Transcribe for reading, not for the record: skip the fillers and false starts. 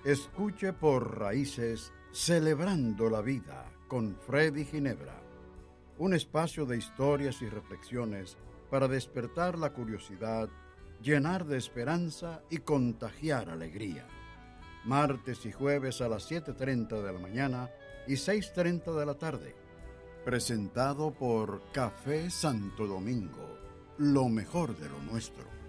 Escuche por Raíces, Celebrando la Vida, con Freddy Ginebra. Un espacio de historias y reflexiones para despertar la curiosidad, llenar de esperanza y contagiar alegría. Martes y jueves a las 7:30 de la mañana y 6:30 de la tarde. Presentado por Café Santo Domingo, lo mejor de lo nuestro.